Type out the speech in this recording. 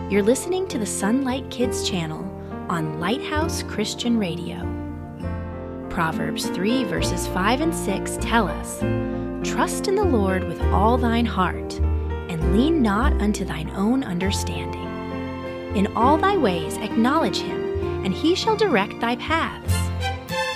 You're listening to the Sunlight Kids channel on Lighthouse Christian Radio. Proverbs 3 verses 5 and 6 tell us, "Trust in the Lord with all thine heart, and lean not unto thine own understanding. In all thy ways acknowledge him, and he shall direct thy paths.